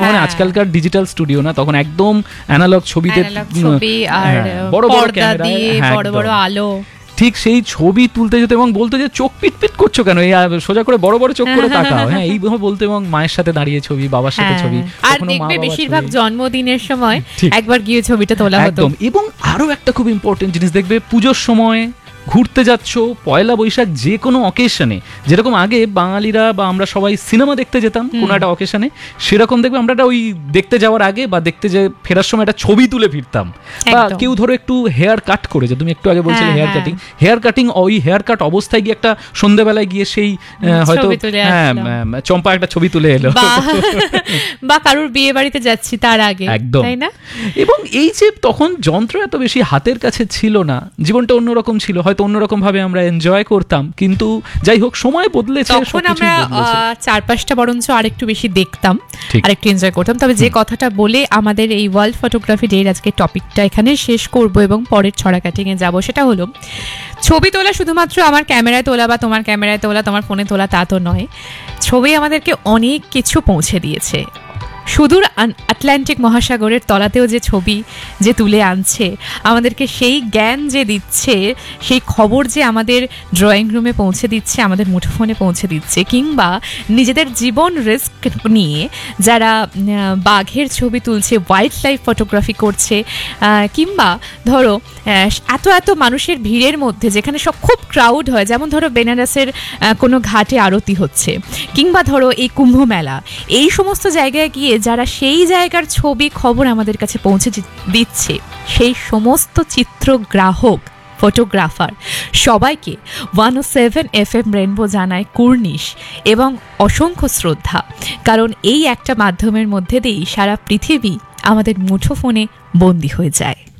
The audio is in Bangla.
মানে আজকালকার ডিজিটাল স্টুডিও না, তখন একদম অ্যানালগ ছবিতে বড় বড় ক্যামেরা, বড় বড় আলো, ঠিক সেই ছবি তুলতে যেত এবং বলতো যে চোখ পিটপিট করছো কেন, এই সোজা করে বড় বড় চোখ করে তাকাও, হ্যাঁ এইভাবে বলতো। এবং মায়ের সাথে দাঁড়িয়ে ছবি, বাবার সাথে ছবি, আর দেখবে বেশিরভাগ জন্মদিনের সময় একবার গিয়ে ছবিটা তোলা হতো। এবং আরো একটা খুব ইম্পর্টেন্ট জিনিস দেখবে, পুজোর সময় ঘুরতে যাচ্ছ, পয়লা বৈশাখ, যে কোনো অকেশনে, যেরকম আগে বাঙালিরা বা আমরা সবাই সিনেমা দেখতে যেতাম কোনো একটা অকেশনে, সেরকম দেখবে আমরা ওই দেখতে যাওয়ার আগে বা দেখতে যে ফেরার সময় একটা ছবি তুলে ফিরতাম। বা কেউ ধরো একটু হেয়ার কাট করেছে, তুমি একটু আগে বলছিলে হেয়ার কাটিং, ওই হেয়ার কাট অবস্থায় গিয়ে একটা সন্ধ্যেবেলায় গিয়ে সেই হয়তো চম্পা একটা ছবি তুলে এলো, বা কারুর বিয়ে বাড়িতে যাচ্ছি তার আগে, একদম, তাই না? এবং এই যে তখন যন্ত্র এত বেশি হাতের কাছে ছিল না, জীবনটা অন্যরকম ছিল, হয়তো অন্যরকম ভাবে আমরা এনজয় করতাম, কিন্তু যাই হোক সময় বদলেছে, তখন আমরা চারপাশটা বরঞ্চ আরেকটু বেশি দেখতাম, আরেকটু এনজয় করতাম। তবে যে কথাটা বলে আমাদের এই ওয়ার্ল্ড ফটোগ্রাফি ডে আজকে টপিকটা এখানে শেষ করব এবং পরের ছড়া কাটিংয়ে যাব, সেটা হলো ছবি তোলা শুধুমাত্র আমার ক্যামেরায় তোলা বা তোমার ক্যামেরায় তোলা, তোমার ফোনে তোলা তা তো নয়। ছবি আমাদেরকে অনেক কিছু পৌঁছে দিয়েছে। সুদূর আটলান্টিক মহাসাগরের তলাতেও যে ছবি যে তুলে আনছে, আমাদেরকে সেই জ্ঞান যে দিচ্ছে, সেই খবর যে আমাদের ড্রয়িং রুমে পৌঁছে দিচ্ছে, আমাদের মুঠোফোনে পৌঁছে দিচ্ছে, কিংবা নিজেদের জীবন রিস্ক নিয়ে যারা বাঘের ছবি তুলছে, ওয়াইল্ড লাইফ ফটোগ্রাফি করছে, কিংবা ধরো এত এত মানুষের ভিড়ের মধ্যে যেখানে সব খুব ক্রাউড হয়, যেমন ধরো বেনারসের কোনো ঘাটে আরতি হচ্ছে, কিংবা ধরো এই কুম্ভ মেলা, এই সমস্ত জায়গায় গিয়ে যারা সেই জায়গার ছবি খবর আমাদের কাছে পৌঁছে দিচ্ছে, সেই সমস্ত চিত্রগ্রাহক, ফটোগ্রাফার সবাইকে 107 FM রেনবো জানায় কুর্নিশ এবং অসংখ্য শ্রদ্ধা। কারণ এই একটা মাধ্যমের মধ্যে দিয়েই সারা পৃথিবী আমাদের মুঠোফোনে বন্দী হয়ে যায়।